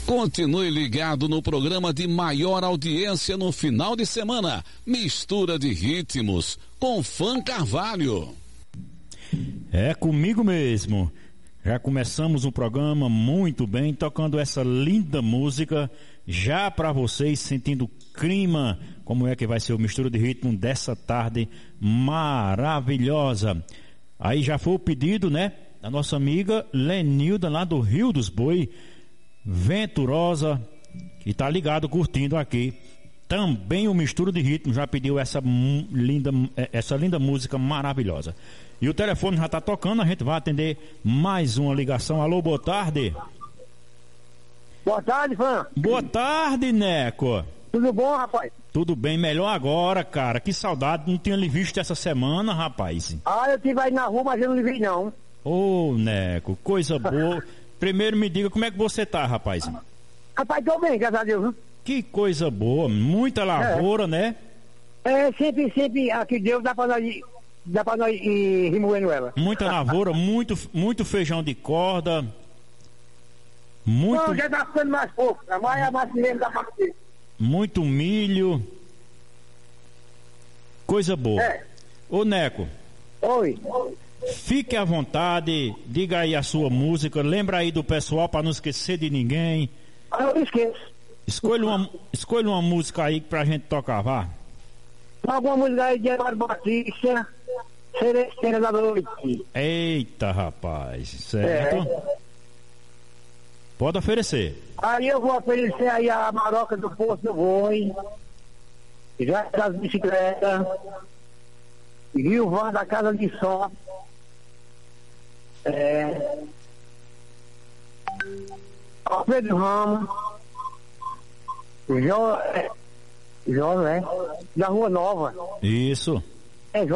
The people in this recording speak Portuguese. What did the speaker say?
Continue ligado no programa de maior audiência no final de semana, Mistura de Ritmos, com Fã Carvalho. É comigo mesmo. Já começamos o programa muito bem, tocando essa linda música, já para vocês, sentindo o clima, como é que vai ser o Mistura de Ritmo dessa tarde maravilhosa. Aí já foi o pedido, né, da nossa amiga Lenilda, lá do Rio dos Boi, Venturosa, que tá ligado, curtindo aqui. Também o Mistura de Ritmo já pediu essa linda música maravilhosa. E o telefone já tá tocando, a gente vai atender mais uma ligação. Alô, boa tarde. Boa tarde, Fã. Boa tarde, Neco. Tudo bom, rapaz? Tudo bem, melhor agora, cara. Que saudade, não tinha lhe visto essa semana, rapaz. Ah, eu tive aí na rua, mas eu não lhe vi, não. Ô, Neco, coisa boa. Primeiro me diga como é que você tá, rapaz. Rapaz, tô bem, graças a Deus, viu? Que coisa boa, muita lavoura, né? É, sempre, aqui Deus dá pra nós ir remoendo ela. Muita lavoura, muito feijão de corda. Muito... Não, já tá ficando mais pouco, mas a mais mesmo dá pra fazer. Muito milho. Coisa boa. É. Ô, Neco. Oi. Fique à vontade, diga aí a sua música, lembra aí do pessoal para não esquecer de ninguém. Eu não esqueço. Escolha uma música aí pra gente tocar, vá. Alguma música aí de Eduardo Batista, Seresteira da Noite. Eita, rapaz, certo? É. Pode oferecer. Aí eu vou oferecer aí a Maroca do Poço do Boi, já das bicicletas, Rio Van da Casa de Som. Pedro Ramos, Jó, né? Da Rua Nova. Isso. É Jó.